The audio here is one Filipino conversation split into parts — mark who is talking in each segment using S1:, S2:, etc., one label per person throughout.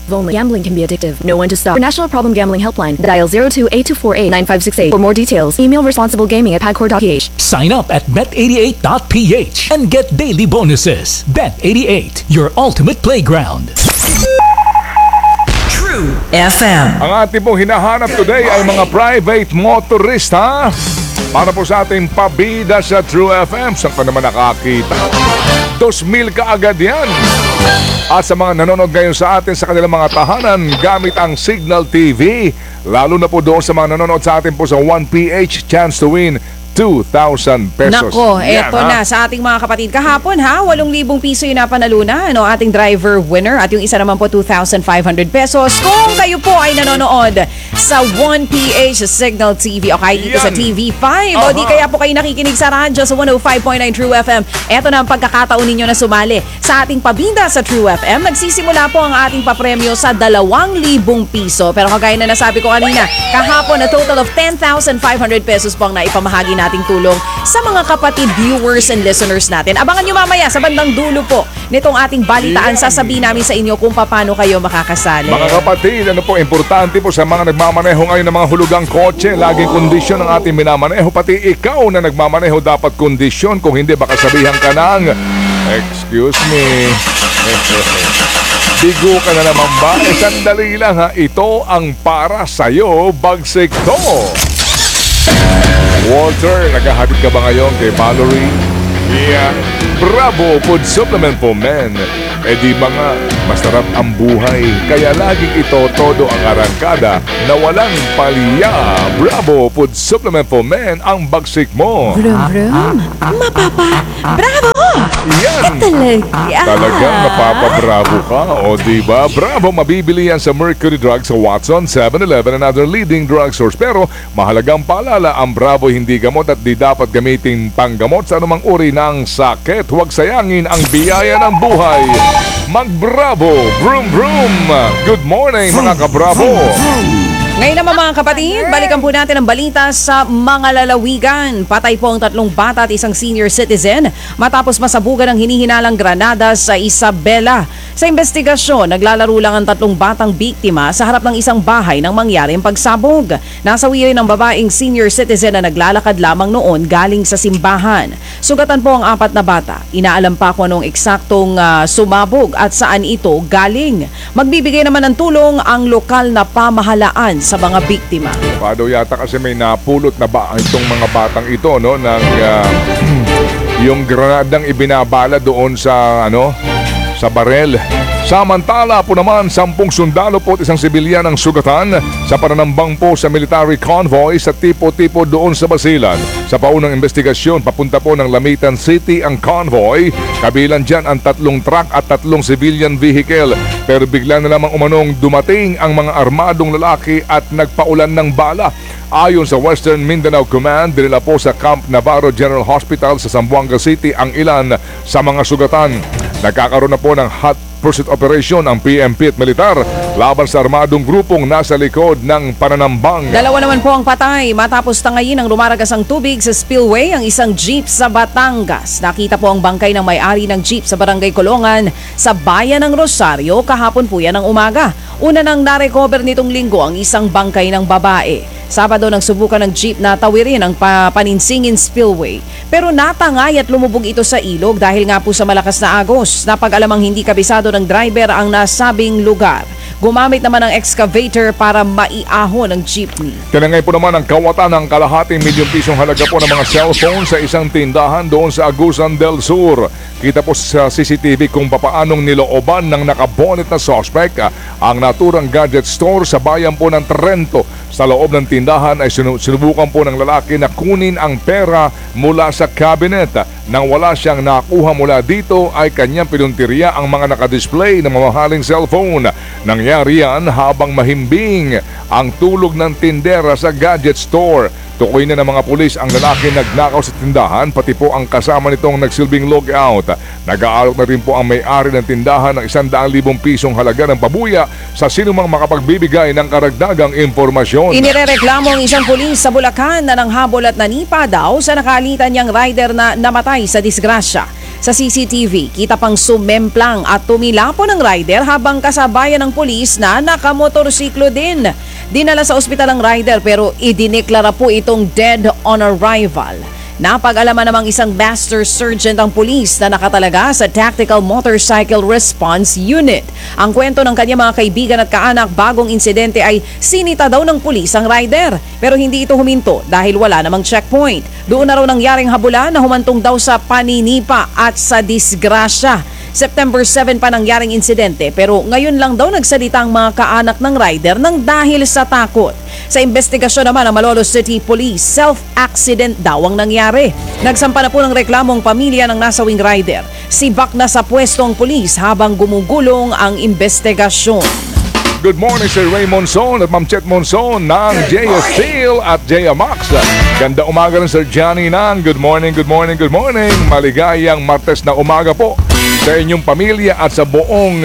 S1: Only. Gambling can be addictive. Know when to stop. For National Problem Gambling Helpline, dial 02-8248-9568. For more details, email responsiblegaming@pagcor.ph.
S2: Sign up at bet88.ph and get daily bonuses. Bet88, your ultimate playground.
S3: True FM.
S4: Ang ating pong hinahanap today ay mga private motorista para po sa ating pabida sa True FM. Saan ka naman nakakita? 2,000 kaagad yan. At sa mga nanonood ngayon sa atin sa kanilang mga tahanan gamit ang Signal TV, lalo na po doon sa mga nanonood sa atin po sa 1PH, chance to win 2,000 pesos.
S3: Nako, eto na sa ating mga kapatid. Kahapon 8,000 piso yung napanalunan, ating driver winner. At yung isa naman po 2,500 pesos. Kung kayo po ay nanonood sa 1PH Signal TV o kahit dito sa TV5 o di kaya po kayo nakikinig sa radyo sa 105.9 True FM, eto na ang pagkakataon ninyo na sumali sa ating pabinda sa True FM. Nagsisimula po ang ating papremyo sa 2,000 piso. Pero kagaya na nasabi ko kanina, kahapon a total of 10,500 pesos po ang naipamahagi nating tulong sa mga kapatid viewers and listeners natin. Abangan nyo mamaya sa bandang dulo po nitong ating balitaan. Sasabihin namin sa inyo kung paano kayo makakasali.
S4: Mga kapatid, ano po importante po sa mga nagmamaneho ngayon ng mga hulugang kotse, laging kondisyon ang ating minamaneho. Pati ikaw na nagmamaneho dapat kondisyon. Kung hindi, baka sabihan ka ng excuse me. Bigo ka na naman ba? Sandali lang ha. Ito ang para sa'yo, bagsik to. Walter, naghahatid ka ba ngayon kay Valerie? Yeah. Bravo Food Supplement for Men. Di mga masarap ang buhay, kaya laging ito todo ang arangkada na walang palya. Bravo Food Supplement for Men ang bagsik mo.
S3: Brum brum, mapapa, bravo!
S4: Yan!
S3: Talaga!
S4: Talagang napapabravo ka, o diba? Bravo, mabibili yan sa Mercury Drugs, sa Watson, 7-Eleven and other leading drugstores. Pero mahalagang paalala, ang Bravo hindi gamot at di dapat gamitin panggamot sa anumang uri ng sakit. Huwag sayangin ang biyaya ng buhay. Mag-Bravo! Vroom vroom! Good morning mga ka-Bravo!
S3: Ngayon naman mga kapatid, balikan po natin ang balita sa mga lalawigan. Patay po ang 3 bata at isang senior citizen matapos masabugan ng hinihinalang granada sa Isabela. Sa investigasyon, naglalaro lang ang 3 batang biktima sa harap ng isang bahay nang mangyari ang pagsabog. Nasawi rin ang babaeng senior citizen na naglalakad lamang noon galing sa simbahan. Sugatan po ang 4 na bata. Inaalam pa kung anong eksaktong sumabog at saan ito galing. Magbibigay naman ng tulong ang lokal na pamahalaan sa mga biktima.
S4: Pado yata kasi may napulot na ba itong mga batang ito, no, ng yung granadang ibinabala doon sa sa barel. Samantala po naman, 10 sundalo po at isang sibilyan ang sugatan sa pananambang po sa military convoy sa tipo-tipo doon sa Basilan. Sa paunang investigasyon, papunta po ng Lamitan City ang convoy. Kabilang dyan ang 3 truck at 3 civilian vehicle. Pero bigla na lamang umanong dumating ang mga armadong lalaki at nagpaulan ng bala. Ayon sa Western Mindanao Command, dinala po sa Camp Navarro General Hospital sa Zamboanga City ang ilan sa mga sugatan. Nagkakaroon na po ng hot pursuit operation ang PNP at militar laban sa armadong grupong nasa likod ng pananambang.
S3: 2 naman po ang patay matapos tangayin ng rumaragas ang tubig sa spillway ang isang jeep sa Batangas. Nakita po ang bangkay ng may-ari ng jeep sa Barangay Colongan sa bayan ng Rosario kahapon po yan ng umaga. Una nang narecover nitong linggo ang isang bangkay ng babae. Sabado nang subukan ng jeep na tawirin ang Paninsingin Spillway. Pero natangay at lumubog ito sa ilog dahil nga po sa malakas na agos. Napag-alamang hindi kabisado ng driver ang nasabing lugar. Gumamit naman ng excavator para maiahon ang jeepney.
S4: Tinangay po naman ang kawatan ng ₱250,000 halaga po ng mga cellphone sa isang tindahan doon sa Agusan del Sur. Kita po sa CCTV kung papaanong nilooban ng nakabonet na suspect ang naturang gadget store sa bayan po ng Trento. Sa loob ng tindahan ay sinubukan po ng lalaki na kunin ang pera mula sa cabinet. Nang wala siyang nakuha mula dito ay kanyang pinuntirya ang mga nakadisplay ng mamahaling cellphone. Nangyari yan habang mahimbing ang tulog ng tindera sa gadget store. Tukoy na ng mga pulis ang lalaki nagnakaw sa tindahan, pati po ang kasama nitong nagsilbing logout. Nag-aalok na rin po ang may-ari ng tindahan ng ₱100,000 halaga ng pabuya sa sinumang makapagbibigay ng karagdagang impormasyon.
S3: Inirereklamo ang isang pulis sa Bulacan na nanghabol at nanipa daw sa nakalitan niyang rider na namatay sa disgrasya. Sa CCTV, kita pang sumemplang at tumilapo ng rider habang kasabayan ng pulis na nakamotorsiklo din. Dinala sa ospital ang rider pero idineklara po itong dead on arrival. Napag-alaman namang isang master sergeant ang pulis na nakatalaga sa Tactical Motorcycle Response Unit. Ang kwento ng kanyang mga kaibigan at kaanak bagong insidente ay sinita daw ng pulis ang rider. Pero hindi ito huminto dahil wala namang checkpoint. Doon na raw nangyaring habulan na humantong daw sa paninipa at sa disgrasya. September 7 pa nangyaring insidente pero ngayon lang daw nagsalita ang mga kaanak ng rider ng dahil sa takot. Sa investigasyon naman ng Malolos City Police, self-accident daw ang nangyari. Nagsampa na po ng reklamong pamilya ng nasawing rider. Sibak na sa pwesto ang pulis habang gumugulong ang investigasyon.
S4: Good morning, Sir Ray Monson at Ma'am Chet Monson ng Jaya Steel at Jaya Max. Ganda umaga rin, Sir Johnny ng good morning, good morning, good morning. Maligayang Martes na umaga po sa inyong pamilya at sa buong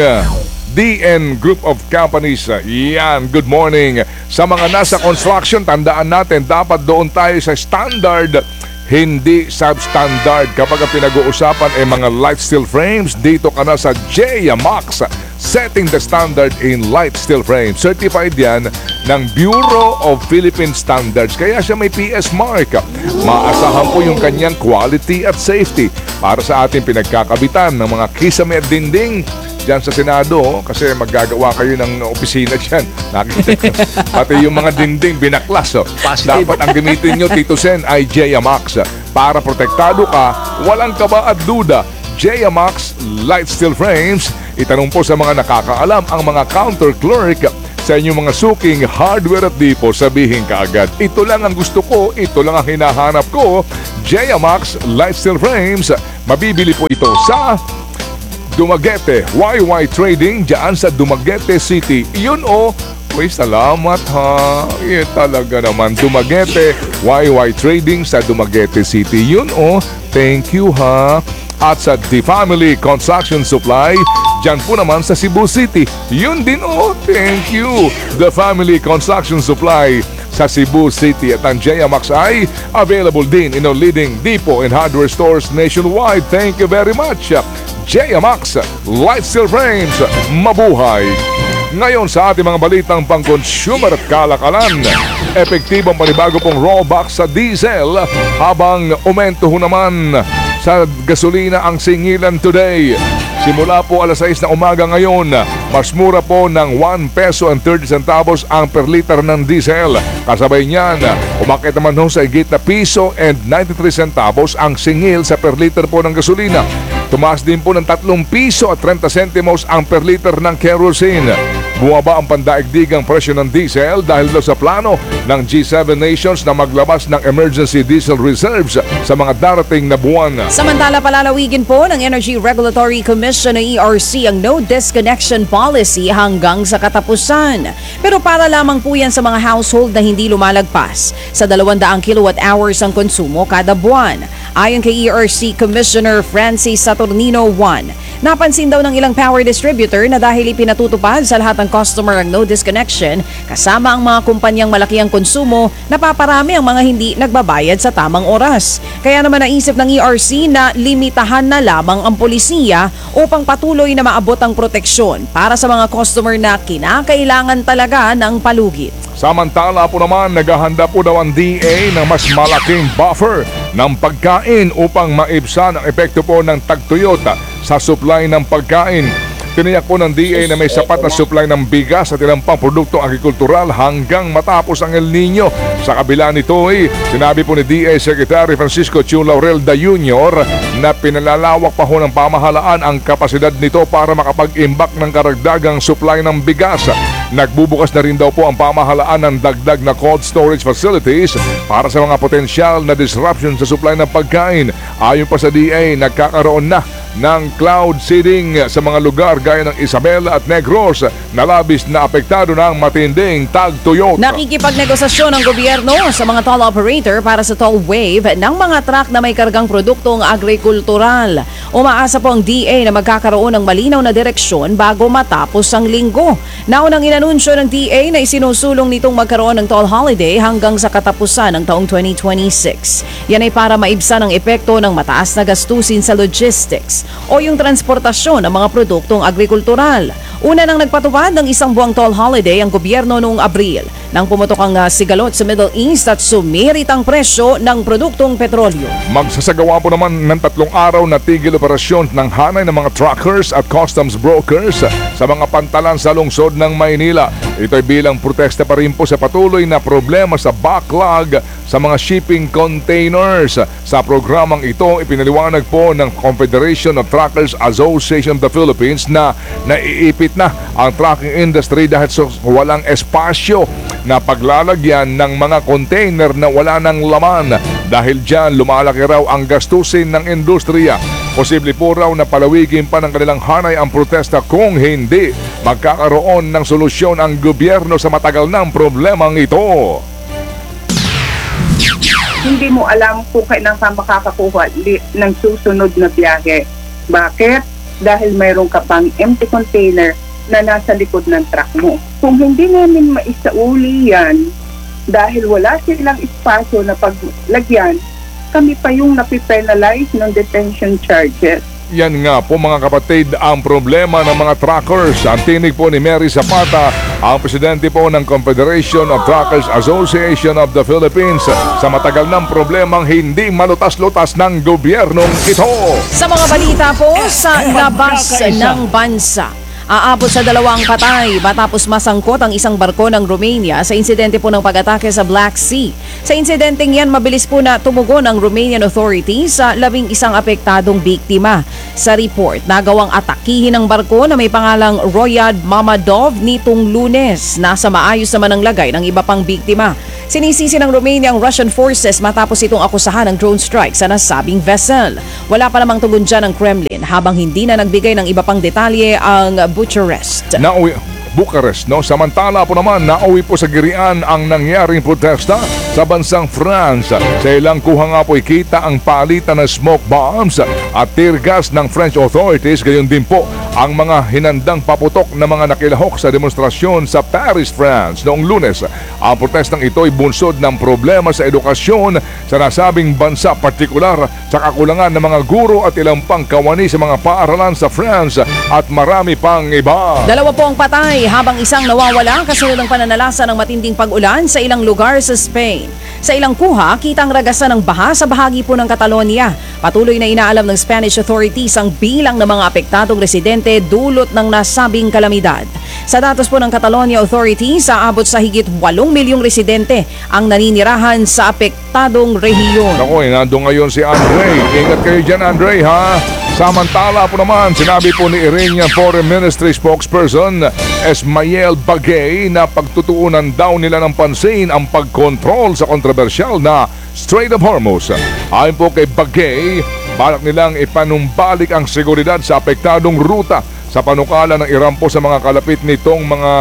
S4: DN Group of Companies. Yan, good morning. Sa mga nasa construction, tandaan natin, dapat doon tayo sa standard, hindi substandard. Kapag pinag-uusapan ay mga light steel frames, dito ka na sa Jaya Max, setting the standard in light steel frames. Certified yan ng Bureau of Philippine Standards, kaya siya may PS mark. Maasahan po yung kanyang quality at safety para sa ating pinagkakabitan ng mga kisame at dinding dyan sa Senado, kasi maggagawa kayo ng opisina dyan. Nakikita ko. Pati yung mga dinding binaklas. Dapat ang gamitin nyo, Tito Sen, ay Jaya Max. Para protektado ka, walang kaba at duda. Jaya Max Light Steel Frames. Itanong po sa mga nakakaalam ang mga counter clerk sa inyong mga suking hardware at depo. Sabihin ka agad, ito lang ang gusto ko, ito lang ang hinahanap ko. Jaya Max Light Steel Frames. Mabibili po ito sa Dumaguete YY Trading dyan sa Dumaguete City. Yun o. Uy, salamat ha. Yun talaga naman. Dumaguete YY Trading sa Dumaguete City. Yun o. Thank you ha. At sa The Family Construction Supply dyan po naman sa Cebu City. Yun din o. Thank you. The Family Construction Supply sa Cebu City. At ang Jaya Max ay available din in our leading depot and hardware stores nationwide. Thank you very much. Jaya Max Light Steel Frames. Mabuhay! Ngayon sa ating mga balitang pang-consumer at kalakalan, epektibong panibago pong rollback sa diesel habang aumento ho naman sa gasolina ang singilan today. Simula po alas 6 na umaga ngayon, mas mura po ng 1 peso and 30 centavos ang per liter ng diesel. Kasabay niyan, umakit naman ho sa higit na piso and 93 centavos ang singil sa per liter po ng gasolina. Tumaas din po ng 3 piso at 30 centimos ang per liter ng kerosene. Bumaba ang pandaigdigang presyo ng diesel dahil daw sa plano ng G7 nations na maglabas ng emergency diesel reserves sa mga darating na buwan.
S3: Samantala, palalawigin po ng Energy Regulatory Commission ng ERC ang no disconnection policy hanggang sa katapusan. Pero para lamang po yan sa mga household na hindi lumalagpas sa 200 kilowatt hours ang konsumo kada buwan. Ayon kay ERC Commissioner Francis Saturnino 1, napansin daw ng ilang power distributor na dahil ipinatutupad sa lahat ng customer ang no disconnection, kasama ang mga kumpanyang malaki ang konsumo, napaparami ang mga hindi nagbabayad sa tamang oras. Kaya naman naisip ng ERC na limitahan na lamang ang polisiya upang patuloy na maabot ang proteksyon para sa mga customer na kinakailangan talaga ng palugit.
S4: Samantala po naman, naghahanda po daw ang DA ng mas malaking buffer ng pagkain upang maibsan ang epekto po ng tagtuyot sa supply ng pagkain. Tiniyak po ng DA na may sapat na supply ng bigas at ilang pang produktong agrikultural hanggang matapos ang El Nino. Sa kabila nito sinabi po ni DA Secretary Francisco Chu Laurelda Jr. na pinalalawak pa ho ng pamahalaan ang kapasidad nito para makapag-imbak ng karagdagang supply ng bigas. Nagbubukas na rin daw po ang pamahalaan ng dagdag na cold storage facilities para sa mga potensyal na disruption sa supply ng pagkain. Ayon pa sa DA, nagkakaroon na ng cloud seeding sa mga lugar gaya ng Isabela at Negros na labis na apektado ng matinding tagtuyot.
S3: Nakikipagnegosasyon ng gobyerno sa mga toll operator para sa toll wave ng mga truck na may kargang produktong agrikultural. Umaasa po ang DA na magkakaroon ng malinaw na direksyon bago matapos ang linggo. Naunang inanunsyo ng DA na isinusulong nitong magkaroon ng toll holiday hanggang sa katapusan ng taong 2026. Yan ay para maibsan ang epekto ng mataas na gastusin sa logistics o yung transportasyon ng mga produktong agrikultural. Una nang nagpatupad ng isang buwang toll holiday ang gobyerno noong Abril nang pumutok ang sigalot sa Middle East at sumirit ang presyo ng produktong petrolyo.
S4: Magsasagawa po naman ng 3 araw na tigil operasyon ng hanay ng mga truckers at customs brokers sa mga pantalan sa lungsod ng Maynila. Ito ay bilang protesta pa rin po sa patuloy na problema sa backlog sa mga shipping containers. Sa programang ito, ipinaliwanag po ng Confederation of Truckers Association of the Philippines na naiipit na ang trucking industry dahil sa walang espasyo na paglalagyan ng mga container na wala ng laman. Dahil dyan, lumalaki raw ang gastusin ng industriya. Posible po raw na palawigin pa ng kanilang hanay ang protesta kung hindi magkakaroon ng solusyon ang gobyerno sa matagal ng problemang ito.
S5: Hindi mo alam kung kailan ka makakakuha ng susunod na biyahe. Bakit? Dahil mayroon ka pang empty container na nasa likod ng truck mo. Kung hindi namin maisauli yan, dahil wala silang espasyo na paglagyan, kami pa yung napipenalize ng detention charges.
S4: Yan nga po mga kapatid ang problema ng mga truckers. Ang tinig po ni Mary Zapata, ang presidente po ng Confederation of Truckers Association of the Philippines, sa matagal ng problemang hindi malutas-lutas ng gobyernong ito.
S3: Sa mga balita po sa labas ng bansa, aabot sa 2 patay matapos masangkot ang isang barko ng Romania sa insidente po ng pag-atake sa Black Sea. Sa insidenteng yan, mabilis po na tumugon ang Romanian authorities sa 11 apektadong biktima. Sa report, nagawang atakihin ang barko na may pangalang Royad Mamadov nitong Lunes. Nasa maayos naman ang lagay ng iba pang biktima. Sinisisi ng Romania ang Russian forces matapos itong akusahan ng drone strike sa nasabing vessel. Wala pa namang tugon dyan ng Kremlin habang hindi na nagbigay ng iba pang detalye ang Bucharest.
S4: Bucharest, no? Samantala po naman, nauwi po sa girian ang nangyaring protesta sa bansang France. Sa ilang kuha nga po ikita ang palitan ng smoke bombs at tear gas ng French authorities. Gayon din po ang mga hinandang paputok na mga nakilahok sa demonstrasyon sa Paris, France noong Lunes. Ang protestang ito ay bunsod ng problema sa edukasyon sa nasabing bansa, partikular sa kakulangan ng mga guro at ilang pang kawani sa mga paaralan sa France at marami pang iba.
S3: 2 po ang patay habang isang nawawala kasunod ng pananalasa ng matinding pag-ulan sa ilang lugar sa Spain. Sa ilang kuha, kitang ragasan ng baha sa bahagi po ng Catalonia. Patuloy na inaalam ng Spanish authorities ang bilang ng mga apektadong residente dulot ng nasabing kalamidad. Sa datos po ng Catalonia authorities, aabot sa higit 8 milyong residente ang naninirahan sa apektadong rehiyon.
S4: Naku, nandun ngayon si Andre. Ingat kayo dyan, Andre, ha? Samantala po naman, sinabi po ni Iranian Foreign Ministry spokesperson Esmail Bagay na pagtutuunan daw nila ng pansin ang pagkontrol sa kontrobersyal na Strait of Hormuz. Ayon po kay Bagay, balak nilang ipanumbalik ang seguridad sa apektadong ruta sa panukala ng Iran po sa mga kalapit nitong mga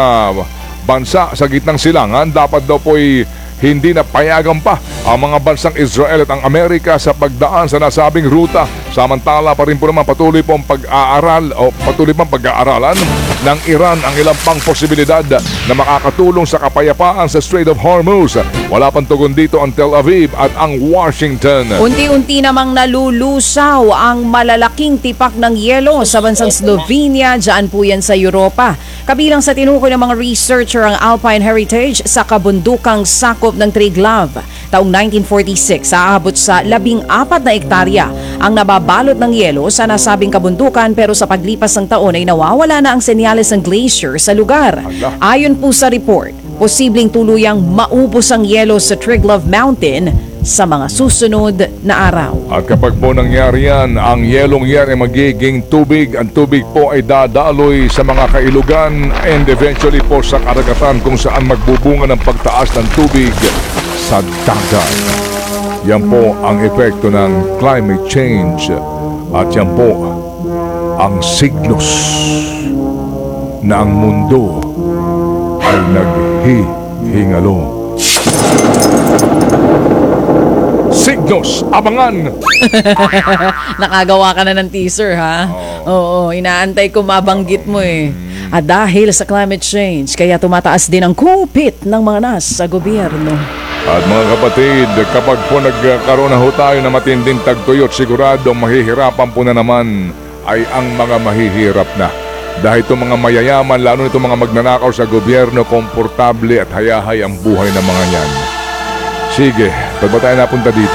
S4: bansa sa gitnang silangan. Dapat daw po'y hindi na payagan pa ang mga bansang Israel at ang Amerika sa pagdaan sa nasabing ruta. Samantala pa rin po naman patuloy pong pag-aaralan ng Iran ang ilang pang posibilidad na makakatulong sa kapayapaan sa Strait of Hormuz. Wala pang tugon dito ang Tel Aviv at ang Washington.
S3: Unti-unti namang nalulusaw ang malalaking tipak ng yelo sa bansang Slovenia, dyan po yan sa Europa. Kabilang sa tinukoy ng mga researcher ang Alpine Heritage sa kabundukang sakop ng Triglav. Taong 1946, aabot sa 14 na hektarya ang nababalot ng yelo sa nasabing kabundukan, pero sa paglipas ng taon ay nawawala na ang senyales ng glacier sa lugar. Ayon po sa report, posibleng tuluyang maubos ang yelo sa Triglav Mountain sa mga susunod na araw.
S4: At kapag po nangyari yan, ang yelong yan ay magiging tubig. Ang tubig po ay dadaloy sa mga kailugan and eventually po sa karagatan kung saan magbubunga ng pagtaas ng tubig sa dagat. Yan po ang epekto ng climate change. At yan po ang signos na ang mundo ay naghihingalo. Signos, abangan!
S3: Nakagawa ka na ng teaser, ha? Oo, inaantay ko mabanggit mo eh. At dahil sa climate change, kaya tumataas din ang kupit ng mga nasa gobyerno.
S4: At mga kapatid, kapag po nagkaroon na ho tayo na matinding tagtuyot, siguradong mahihirapan po na naman ay ang mga mahihirap na. Dahil itong mga mayayaman, lalo itong mga magnanakaw sa gobyerno, komportable at hayahay ang buhay ng mga yan. Sige, ba't ba tayo napunta dito?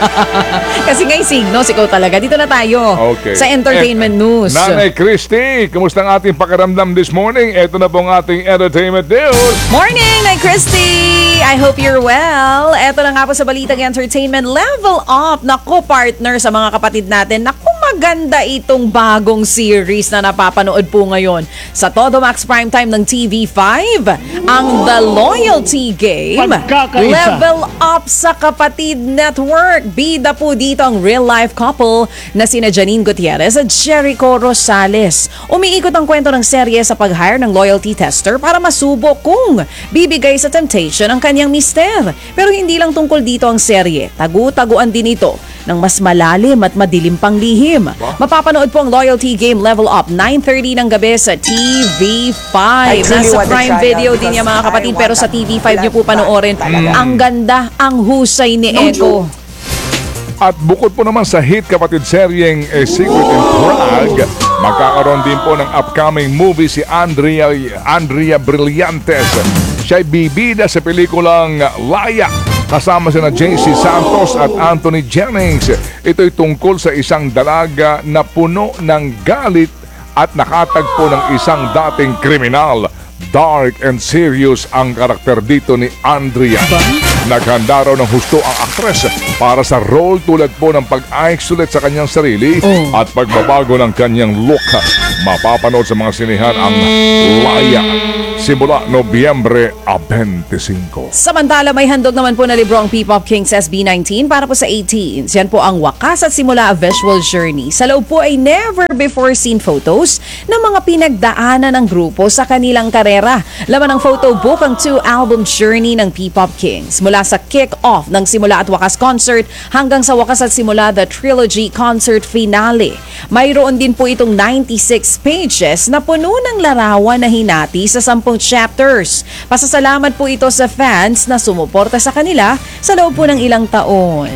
S3: Kasi nga'y Signos, ikaw talaga. Dito na tayo
S4: Okay.
S3: sa entertainment news.
S4: Nanay Christy, kumusta ang ating pakiramdam this morning? Ito na po ang ating entertainment news.
S3: Morning, Nay Christy! I hope you're well. Eto na nga po sa Balitang Entertainment, Level Up. Naku, partner sa mga kapatid natin. Naku, maganda itong bagong series na napapanood po ngayon sa Todo Max Primetime ng TV5. Ang The Loyalty Game.
S2: Pagkakaisa.
S3: Level Up sa Kapatid Network. Bida po dito ang real-life couple na sina Janine Gutierrez at Jericho Rosales. Umiikot ang kwento ng serye sa pag-hire ng loyalty tester para masubo kung bibigay sa temptation ang kanyang mister. Pero hindi lang tungkol dito ang serye. Tagu-taguan din ito ng mas malalim at madilim pang lihim. Mapapanood po ang Loyalty Game Level Up 9:30 ng gabi sa TV5. Nasa Prime Video din niya mga kapatid, pero sa TV5 niyo po panoorin. Ang ganda, ang husay ni Eko.
S4: At bukod po naman sa hit kapatid seryeng Secret in Prague, magkakaroon din po ng upcoming movie si Andrea Brillantes. Siya'y bibida sa pelikulang Laya kasama sina JC Santos at Anthony Jennings. Ito'y tungkol sa isang dalaga na puno ng galit at nakatagpo ng isang dating kriminal. Dark and serious ang karakter dito ni Andrea. Naghanda raw ng husto ang aktres para sa role tulad po ng pag-isolate sa kanyang sarili at pagbabago ng kanyang look. Mapapanood sa mga sinihan ang Laya simula Nobyembre 25.
S3: Samantala, may handog naman po na libro ang P-Pop Kings SB19 para po sa 18s. Yan po ang wakas at simula a visual journey. Sa loob po ay never before seen photos ng mga pinagdaanan ng grupo sa kanilang karera. Laman ng photo book ang 2-album journey ng P-Pop Kings. Mula sa kick-off ng Simula at Wakas concert hanggang sa Wakas at Simula the Trilogy concert finale. Mayroon din po itong 96 pages na puno ng larawan na hinati sa 10 chapters. Pasasalamat po ito sa fans na sumuporta sa kanila sa loob po ng ilang taon.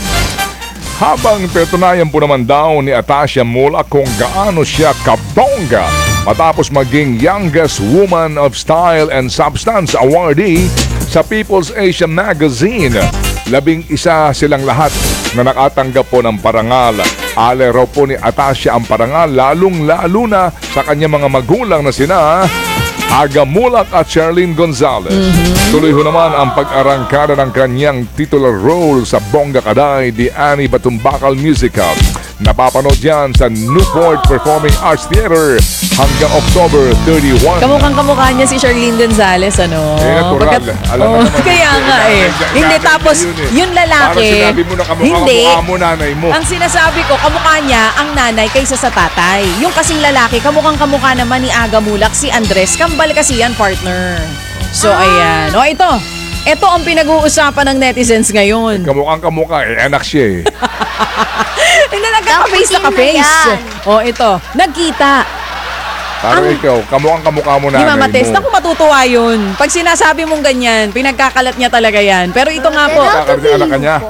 S4: Habang petunayan po naman daw ni Atasha Mula kung gaano siya kabongga matapos maging Youngest Woman of Style and Substance awardee sa People's Asia Magazine. 11 silang lahat na nakatanggap po ng parangal. Ale raw po ni Atasha ang parangal lalong-lalo na sa kanyang mga magulang na sina Aga Mulak at Charlene Gonzalez. Tuloy ho naman ang pag-arangkada ng kanyang titular role sa Bongga Kaday, The Annie Batumbakal Musical. Napapanood yan sa Newport Performing Arts Theater hanggang October 31.
S3: Kamukhang-kamukha niya si Charlene Gonzalez, ano?
S4: Natural. Alam mo naman.
S3: Kaya nga eh. Hindi, tapos yung lalaki.
S4: Parang sinabi mo na kamukha mo nanay mo.
S3: Ang sinasabi ko, kamukha niya ang nanay kaysa sa tatay. Yung kasing lalaki, kamukhang-kamukha naman ni Aga Mulak, si Andres. Kambal kasi yan, partner. So, ayan. O, ito. Ito ang pinag-uusapan ng netizens ngayon.
S4: Kamukha, anak siya eh.
S3: Hindi, nagkaka-face na ka-face. O, ito. Nagkita.
S4: Parang ikaw, kamukha mo nanay
S3: Di Mama Tess,
S4: mo.
S3: naku matutuwa yun. Pag sinasabi mong ganyan, pinagkakalat niya talaga yan. Pero ito nga po,
S4: Anak ka niya.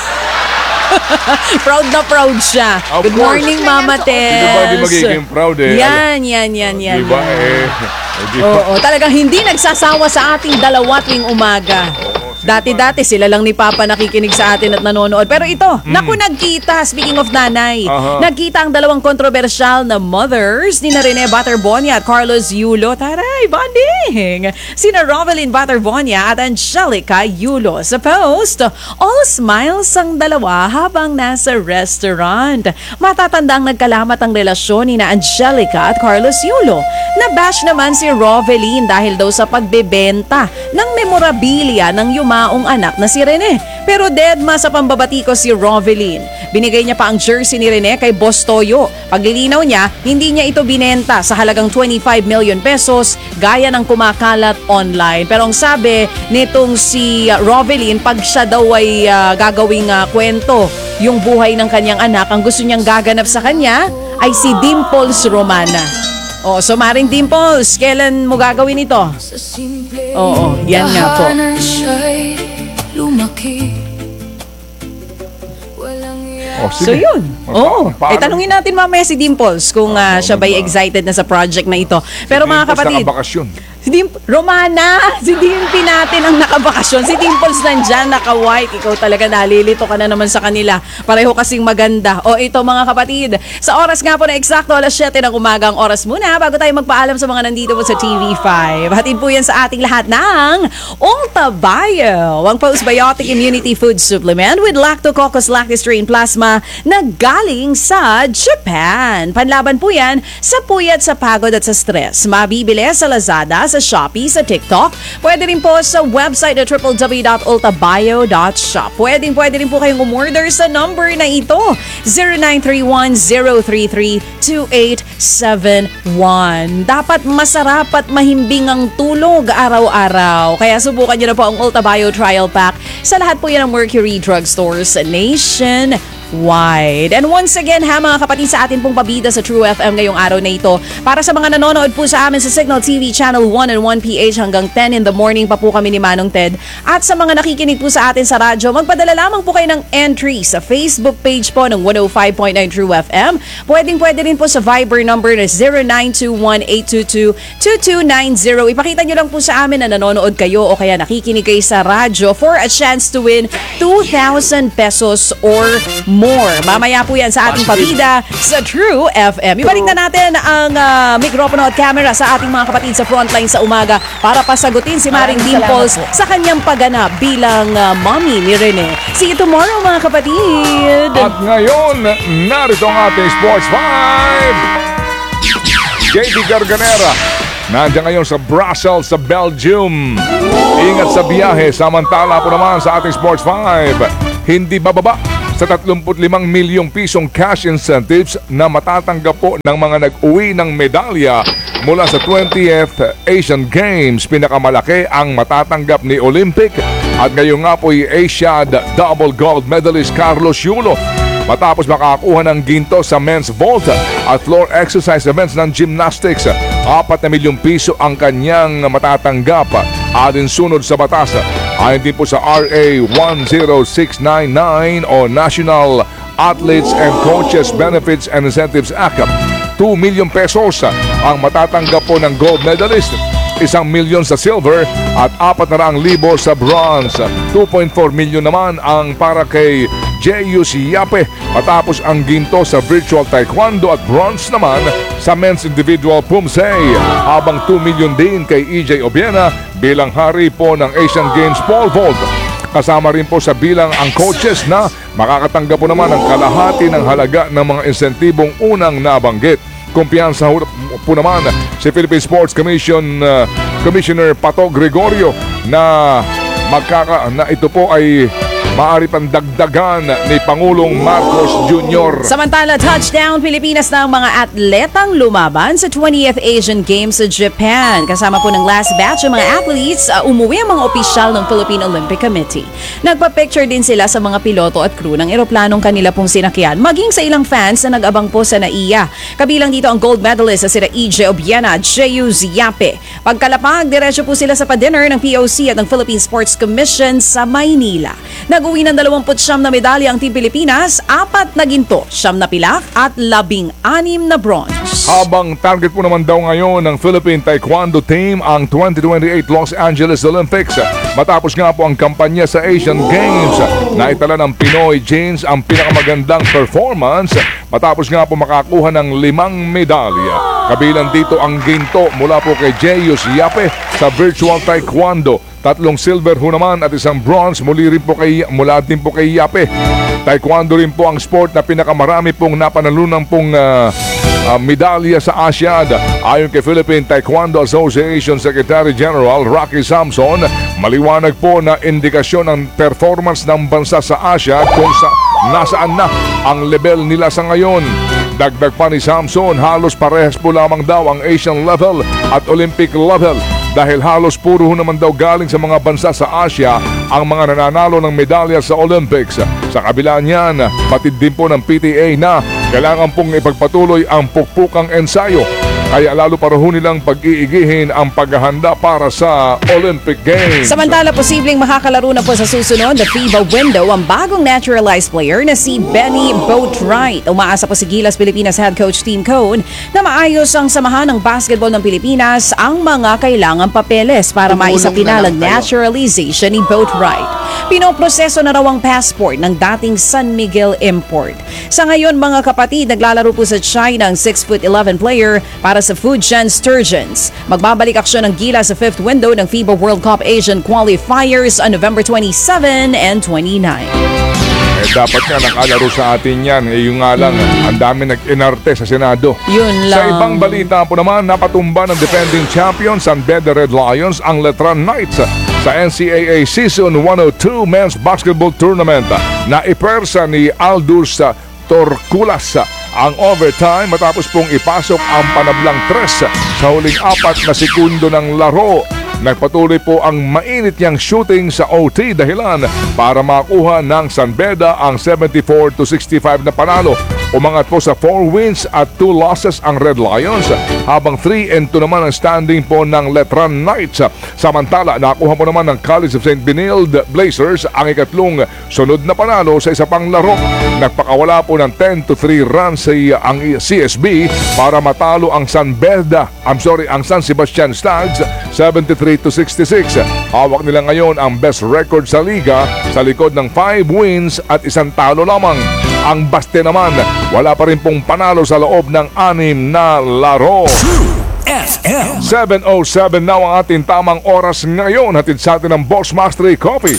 S3: proud na proud siya.
S4: Of
S3: Good
S4: course.
S3: morning, Mama Tess.
S4: Di ba di magiging proud eh?
S3: Yan.
S4: Di ba eh? Di ba?
S3: Oo, talagang hindi nagsasawa sa ating dalawa tuwing umaga. Dati-dati sila lang ni Papa nakikinig sa atin at nanonood. Pero ito, naku nagkita, speaking of nanay, nagkita ang dalawang kontrobersyal na mothers ni Rene Baterbonia at Carlos Yulo. Taray, bonding! Sina Rovelyn Baterbonia at Angelica Yulo. Sa post, all smiles ang dalawa habang nasa restaurant. Matatandang nagkalamat ang relasyon ni na Angelica at Carlos Yulo. Nabash naman si Rovelyn dahil daw sa pagbebenta ng memorabilia ng maong anak na si Rene. Pero deadma sa pambabatiko si Rovelyn. Binigay niya pa ang jersey ni Rene kay Boss Toyo. Paglilinaw niya, hindi niya ito binenta sa halagang 25 million pesos gaya ng kumakalat online. Pero ang sabi nitong si Rovelyn, pag siya daw ay gagawing kwento yung buhay ng kanyang anak, ang gusto niyang gaganap sa kanya ay si Dimples Romana. Oh, so Maring Dimples, kailan mo gagawin ito? Oo, yan nga po.
S4: Sige.
S3: So yun. Oo.
S4: Paano?
S3: Tanungin natin mamaya si Dimples kung siya ba'y excited na sa project na ito. Pero mga kapatid,
S4: Nakabakasyon.
S3: Romana, si Dimpy natin ang nakabakasyon. Si Dimples nandyan, naka-white. Ikaw talaga nalilito ka na naman sa kanila. Pareho kasing maganda. O ito mga kapatid, sa oras nga po na eksakto, alas 7 ng umaga ang oras muna bago tayo magpaalam sa mga nandito po sa TV5. Hatid po yan sa ating lahat ng Ulta Bio, ang postbiotic immunity food supplement with Lactococcus lactis-strain plasma na galing sa Japan. Panlaban po yan sa puyat, sa pagod at sa stress. Mabibili sa Lazada, sa Shopee, sa TikTok. Pwede rin po sa website na www.ultabio.shop. Pwede rin po kayong umorder sa number na ito, 0931-033-2871. Dapat masarap at mahimbing ang tulog araw-araw. Kaya subukan nyo na po ang Ulta Bio Trial Pack sa lahat po yan ng Mercury Drugstores nationwide. And once again mga kapatid, sa atin pong pabida sa True FM ngayong araw na ito, para sa mga nanonood po sa amin sa Signal TV Channel 1 and 1PH hanggang 10 in the morning pa po kami ni Manong Ted, at sa mga nakikinig po sa atin sa radyo, magpadala lamang po kayo ng entry sa Facebook page po ng 105.9 True FM. Pwede rin po sa Viber number na 0921-822-2290. Ipakita nyo lang po sa amin na nanonood kayo o kaya nakikinig kayo sa radyo for a chance to win 2,000 pesos or more. Mamaya po yan sa ating pabida sa True FM. Ibalik na natin ang mikropono at camera sa ating mga kapatid sa frontline sa umaga para pasagutin si Maring Dimples sa kanyang pagganap bilang mommy ni Rene. See you tomorrow mga kapatid!
S4: At ngayon, narito ang ating Sports 5. JD Garganera, nandiyan ngayon sa Brussels, sa Belgium. Ingat sa biyahe. Samantala po naman sa ating Sports 5, hindi bababa sa 35 milyong pisong cash incentives na matatanggap po ng mga nag-uwi ng medalya mula sa 20th Asian Games. Pinakamalaki ang matatanggap ni Olympic at ngayon nga po Asiad double gold medalist Carlos Yulo matapos makakuha ng ginto sa men's vault at floor exercise events ng gymnastics. 4 na milyong piso ang kanyang matatanggap alinsunod sa batas. Ayon din po sa RA 10699 o National Athletes and Coaches Benefits and Incentives Act, 2 million pesos ang matatanggap po ng gold medalist, 1 milyon sa silver at 400,000 sa bronze. 2.4 milyon naman ang para kay Jeyus Yape matapos ang ginto sa virtual taekwondo at bronze naman sa men's individual pumsay, habang 2 milyon din kay EJ Obiena bilang hari po ng Asian Games pole vault. Kasama rin po sa bilang ang coaches na makakatanggap po naman ng kalahati ng halaga ng mga insentibong unang nabanggit. Kumpiyansa po naman si Philippine Sports Commission Commissioner Pato Gregorio na ito po ay maaari pang dagdagan ni Pangulong Marcos Jr.
S3: Samantala, touchdown Pilipinas na ang mga atletang lumaban sa 20th Asian Games sa Japan. Kasama po ng last batch ng mga athletes, umuwi ang mga opisyal ng Philippine Olympic Committee. Nagpa-picture din sila sa mga piloto at crew ng eroplanong kanila pong sinakyan, maging sa ilang fans na nag-abang po sa NAIA. Kabilang dito ang gold medalist na sila EJ Obiena at Jeyus Yape. Pagkalapag, diretso po sila sa pa-dinner ng POC at ng Philippine Sports Commission sa Maynila. Nag-uwi ng 29 na medalya ang Team Pilipinas, 4 na ginto, 9 na pilak at 16 na bronze.
S4: Habang target po naman daw ngayon ng Philippine Taekwondo Team ang 2028 Los Angeles Olympics matapos nga po ang kampanya sa Asian Games. Naitala ng Pinoy Jeans ang pinakamagandang performance matapos nga po makakuha ng 5 medalya. Kabilang dito ang ginto mula po kay Jeyus Yape sa virtual taekwondo. 3 silver ho naman at 1 bronze mula din po kay Yape. Taekwondo rin po ang sport na pinakamarami pong napanalunan pong medalya sa ASEAN. Ayon kay Philippine Taekwondo Association Secretary General Rocky Samson, maliwanag po na indikasyon ng performance ng bansa sa Asia kung nasaan na ang level nila sa ngayon. Dagdag pa ni Samson, halos parehas po lamang daw ang Asian level at Olympic level dahil halos puro naman daw galing sa mga bansa sa Asia ang mga nananalo ng medalya sa Olympics. Sa kabila niyan, batid din po ng PTA na kailangan pong ipagpatuloy ang pukpukang ensayo. Kaya lalo pa rin nilang pag-iigihin ang paghahanda para sa Olympic Games.
S3: Samantala, posibleng makakalaro na po sa susunod na FIBA window ang bagong naturalized player na si Benny Boatwright. Umaasa po si Gilas Pilipinas head coach Tim Cone na maayos ang samahan ng basketball ng Pilipinas ang mga kailangang papeles para maisapinalang naturalization ni Boatwright. Pinoproseso na raw ang passport ng dating San Miguel import. Sa ngayon mga kapatid, naglalaro po sa China ang 6'11" player para sa Fujian Sturgeons. Magbabalik aksyon ng Gilas sa 5th window ng FIBA World Cup Asian Qualifiers on November 27 and 29.
S4: Dapat nga nakalaro sa atin yan. Yung nga lang, ang dami nag-inarte sa Senado.
S3: Yun lang.
S4: Sa ibang balita po naman, napatumba ng defending champion San Beda Red Lions ang Letran Knights sa NCAA Season 102 Men's Basketball Tournament na ipersa ni Aldous Torculas ang overtime matapos pong ipasok ang panablang 3 sa huling 4 na segundo ng laro. Nagpatuloy po ang mainit niyang shooting sa OT dahilan para makuha ng San Beda ang 74-65 na panalo. Umangat po sa 4 wins at 2 losses ang Red Lions habang 3-2 naman ang standing po ng Letran Knights. Samantala, nakuha po naman ng College of St. Benilde Blazers ang ikatlong sunod na panalo sa isa pang laro. Nagpakawala po ng 10-3 runs ang CSB para matalo ang San Sebastian Stags 73-66. Hawak nila ngayon ang best record sa liga sa likod ng 5 wins at 1 talo lamang. Ang Baste naman, wala pa rin pong panalo sa loob ng 6 na laro.
S2: FM
S4: 7:07 na ang ating tamang oras ngayon. Hatid sa atin ng Boss Mastery Coffee.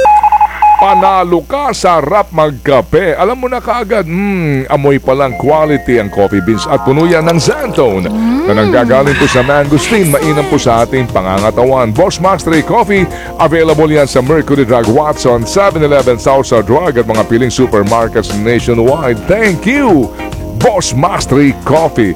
S4: Panalo ka sa rap magkape. Alam mo na kaagad, amoy palang quality ang coffee beans at puno yan ng Xantone na nanggagaling po sa mangosteen. Mainam po sa ating pangangatawan. Boss Mastery Coffee, available yan sa Mercury Drug, Watson, 7-Eleven, Southside Drug at mga piling supermarkets nationwide. Thank you, Boss Mastery Coffee.